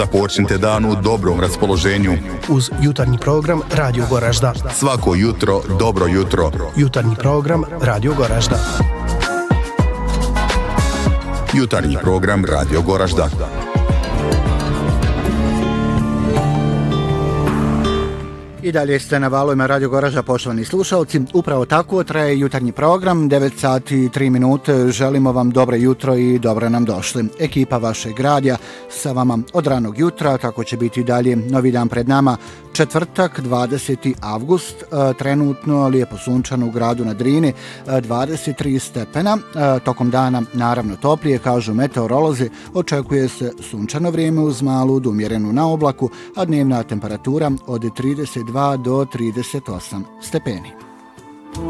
Započnite dan u dobrom raspoloženju. Uz jutarnji program Radio Goražda. Svako jutro, dobro jutro. Jutarnji program Radio Goražda. Jutarnji program Radio Goražda. I dalje ste na valovima Radio Goražda, poštovani slušalci. Upravo tako traje jutarnji program, 9 sati i 3 minute. Želimo vam dobro jutro i dobro nam došli. Ekipa vašeg radija sa vama od ranog jutra, tako će biti dalje novi dan pred nama. Četvrtak, 20. avgust, trenutno lijepo sunčano u gradu na Drini, 23 stepena. Tokom dana naravno toplije, kažu meteorolozi, očekuje se sunčano vrijeme uz malu do umjerenu na oblaku, a dnevna temperatura od 32 do 38 stepeni.